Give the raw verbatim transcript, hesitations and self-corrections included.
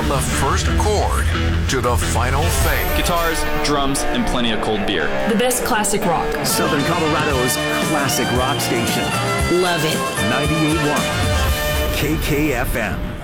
From the first chord to the final fade. Guitars, drums, and plenty of cold beer. The best classic rock. Southern Colorado's classic rock station. Love it. ninety-eight point one K K F M.